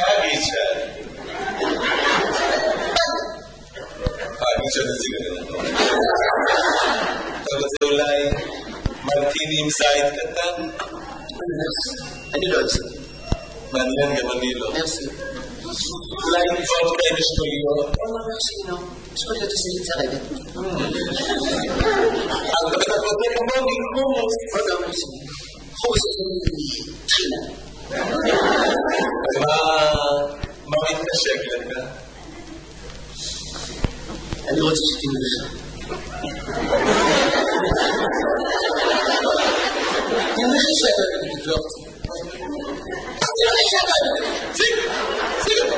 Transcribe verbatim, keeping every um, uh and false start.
להגיד שאל. אני חושב את זה גדול. אתה רוצה אולי מרטיני עם זית קטן? אני לא אצא. מעניין, גם אני לא. מרסי. אולי וודקה עם אשכוליות? מרסי, לא. אשכוליות עושה לי צרדת. אבל אתה רוצה כמוני חומוס. עוד לא מרסי. חומוס עושה לי תחילה. אז מה מתנשק לך? אני רוצה שתינו לך. אני אומר לך שאתה תבלוק. אני אומר לך שאתה תבלוק.